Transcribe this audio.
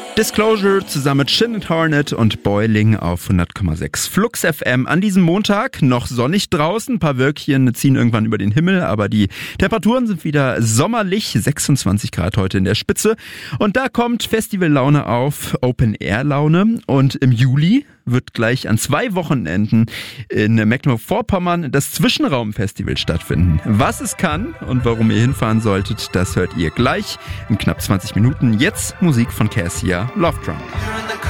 Disclosure zusammen mit Shin Hornet und Boiling auf 100,6 Flux FM. An diesem Montag noch sonnig draußen, ein paar Wölkchen ziehen irgendwann über den Himmel, aber die Temperaturen sind wieder sommerlich, 26 Grad heute in der Spitze. Und da kommt Festivallaune auf, Open-Air-Laune, und im Juli wird gleich an 2 Wochenenden in Mecklenburg-Vorpommern das Zwischenraum-Festival stattfinden. Was es kann und warum ihr hinfahren solltet, das hört ihr gleich in knapp 20 Minuten. Jetzt Musik von Cassia, Love Drum.